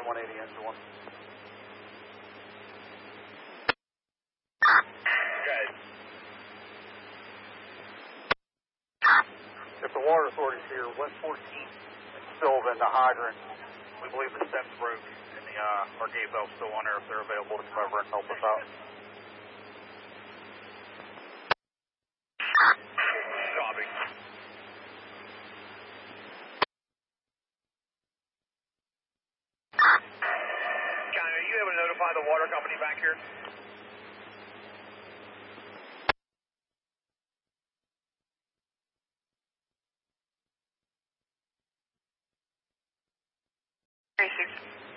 180 engine 1. Okay. If the water authority's here, West 14th is still in the hydrant. We believe the stem's broke and our gate valve's still on there if they're available to come over and help us out. Copy. County, are you able to notify the water company back here? Basic.